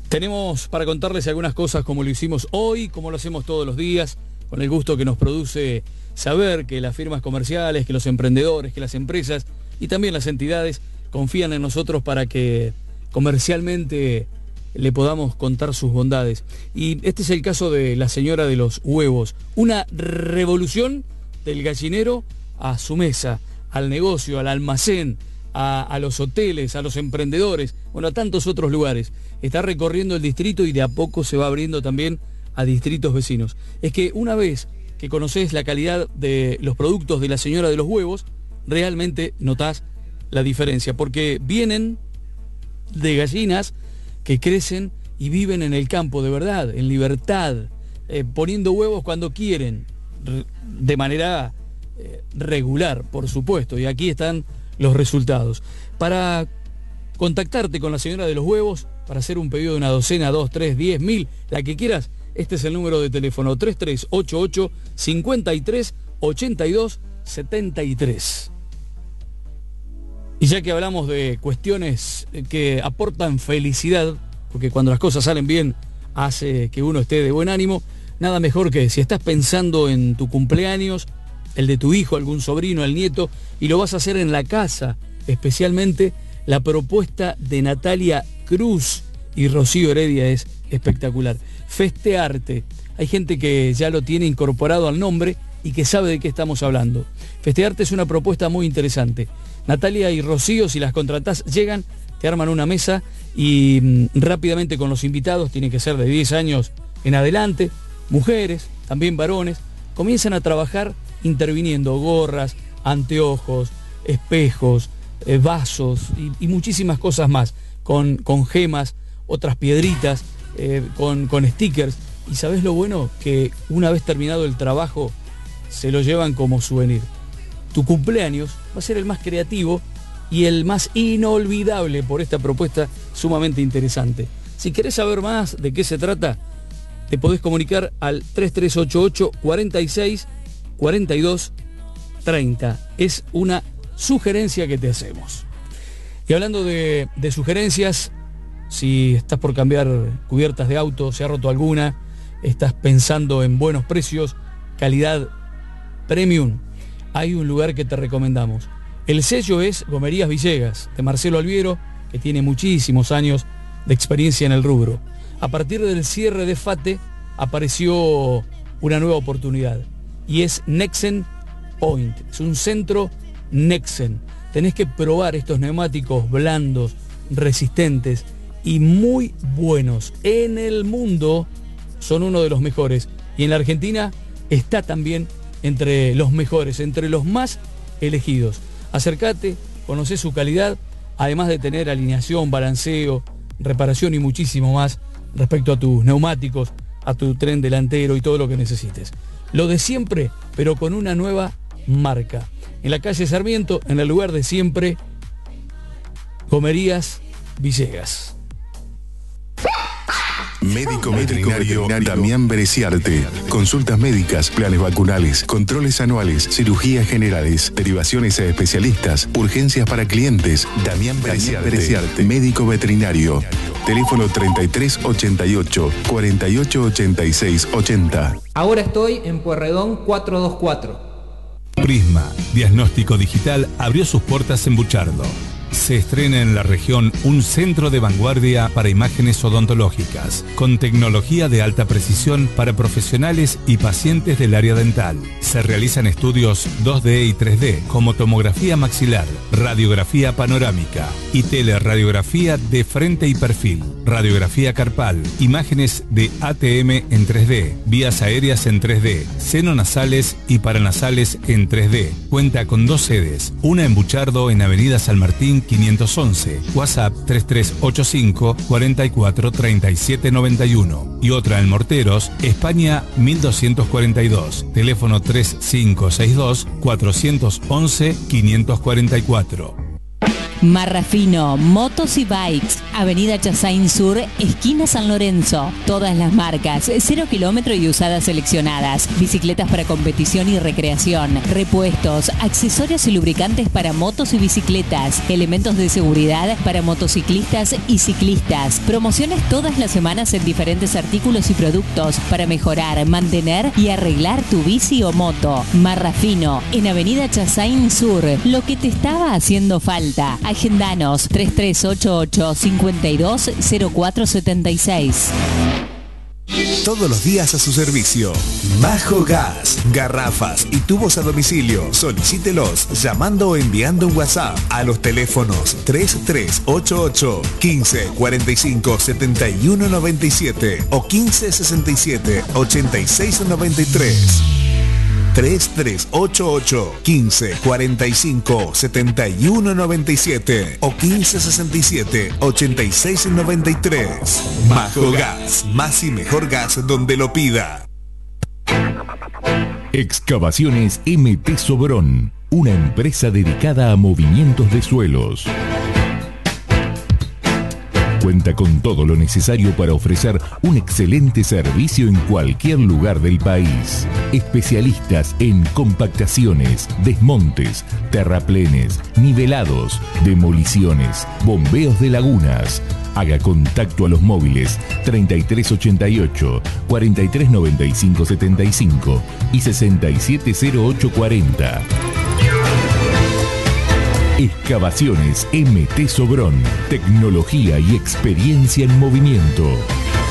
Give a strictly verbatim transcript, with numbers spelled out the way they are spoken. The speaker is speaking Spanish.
Tenemos para contarles algunas cosas como lo hicimos hoy, como lo hacemos todos los días, con el gusto que nos produce saber que las firmas comerciales, que los emprendedores, que las empresas y también las entidades confían en nosotros para que comercialmente le podamos contar sus bondades. Y este es el caso de la señora de los huevos, una revolución del gallinero a su mesa, al negocio, al almacén, a, a los hoteles, a los emprendedores, bueno, a tantos otros lugares. Está recorriendo el distrito y de a poco se va abriendo también a distritos vecinos. Es que una vez que conoces la calidad de los productos de la señora de los huevos, realmente notás la diferencia, porque vienen de gallinas que crecen y viven en el campo de verdad, en libertad, eh, poniendo huevos cuando quieren, de manera eh, regular, por supuesto, y aquí están los resultados. Para contactarte con la señora de los huevos, para hacer un pedido de una docena, dos, tres, diez, mil, la que quieras, este es el número de teléfono, tres tres ocho ocho, cinco tres, ocho dos, siete tres. Y ya que hablamos de cuestiones que aportan felicidad, porque cuando las cosas salen bien hace que uno esté de buen ánimo, nada mejor que si estás pensando en tu cumpleaños, el de tu hijo, algún sobrino, el nieto, y lo vas a hacer en la casa, especialmente la propuesta de Natalia Cruz y Rocío Heredia es espectacular. Festearte. Hay gente que ya lo tiene incorporado al nombre y que sabe de qué estamos hablando. Festearte es una propuesta muy interesante. Natalia y Rocío, si las contratás, llegan, te arman una mesa y mmm, rápidamente con los invitados, tienen que ser de diez años en adelante, mujeres, también varones, comienzan a trabajar interviniendo gorras, anteojos, espejos, eh, vasos y, y muchísimas cosas más, con, con gemas, otras piedritas, eh, con, con stickers. Y ¿sabés lo bueno? Que una vez terminado el trabajo, se lo llevan como souvenir. Tu cumpleaños va a ser el más creativo y el más inolvidable por esta propuesta sumamente interesante. Si querés saber más de qué se trata, te podés comunicar al tres tres ocho ocho, cuarenta y seis, cuarenta y dos, treinta. Es una sugerencia que te hacemos. Y hablando de, de sugerencias, si estás por cambiar cubiertas de auto, se ha roto alguna, estás pensando en buenos precios, calidad premium, hay un lugar que te recomendamos. El sello es Gomerías Villegas, de Marcelo Alviero, que tiene muchísimos años de experiencia en el rubro. A partir del cierre de FATE apareció una nueva oportunidad y es Nexen Point. Es un centro Nexen. Tenés que probar estos neumáticos blandos, resistentes y muy buenos. En el mundo son uno de los mejores y en la Argentina está también entre los mejores, entre los más elegidos. Acércate, conocé su calidad, además de tener alineación, balanceo, reparación y muchísimo más respecto a tus neumáticos, a tu tren delantero y todo lo que necesites. Lo de siempre, pero con una nueva marca. En la calle Sarmiento, en el lugar de siempre, Gomerías Villegas. Médico veterinario Damián Bereciarte. Consultas médicas, planes vacunales, controles anuales, cirugías generales, derivaciones a especialistas, urgencias para clientes. Damián Bereciarte, médico veterinario. Teléfono treinta y tres ochenta y ocho, cuarenta y ocho ochenta y seis ochenta. Ahora estoy en Pueyrredón cuatrocientos veinticuatro. Prisma, diagnóstico digital, abrió sus puertas en Buchardo. Se estrena en la región un centro de vanguardia para imágenes odontológicas, con tecnología de alta precisión para profesionales y pacientes del área dental. Se realizan estudios dos D y tres D, como tomografía maxilar, radiografía panorámica y teleradiografía de frente y perfil, radiografía carpal, imágenes de A T M en tres D, vías aéreas en tres D, senonasales y paranasales en tres D. Cuenta con dos sedes, una en Buchardo en Avenida San Martín quinientos once, WhatsApp tres tres ocho cinco, cuarenta y cuatro, treinta y siete noventa y uno y otra en Morteros, España mil doscientos cuarenta y dos, teléfono tres cinco seis dos, cuatro uno uno, quinientos cuarenta y cuatro. Marrafino, motos y bikes, Avenida Chassain Sur, esquina San Lorenzo. Todas las marcas, cero kilómetro y usadas seleccionadas. Bicicletas para competición y recreación. Repuestos, accesorios y lubricantes para motos y bicicletas. Elementos de seguridad para motociclistas y ciclistas. Promociones todas las semanas en diferentes artículos y productos para mejorar, mantener y arreglar tu bici o moto. Marrafino, en Avenida Chassain Sur. Lo que te estaba haciendo falta. Agendanos tres tres ocho ocho, cinco dos, cero cuatro siete seis. Todos los días a su servicio. Majo Gas. Garrafas y tubos a domicilio. Solicítelos llamando o enviando un WhatsApp a los teléfonos tres tres ocho ocho, quince cuarenta y cinco, setenta y uno noventa y siete o quince sesenta y siete, ochenta y seis noventa y tres. tres tres ocho ocho, quince cuarenta y cinco, setenta y uno noventa y siete o quince sesenta y siete, ochenta y seis noventa y tres. Majo Gas, más y mejor gas donde lo pida. Excavaciones M T Sobrón, una empresa dedicada a movimientos de suelos. Cuenta con todo lo necesario para ofrecer un excelente servicio en cualquier lugar del país. Especialistas en compactaciones, desmontes, terraplenes, nivelados, demoliciones, bombeos de lagunas. Haga contacto a los móviles treinta y tres ochenta y ocho, cuarenta y tres noventa y cinco setenta y cinco y sesenta y siete cero ocho cuarenta. Excavaciones M T Sobrón, tecnología y experiencia en movimiento.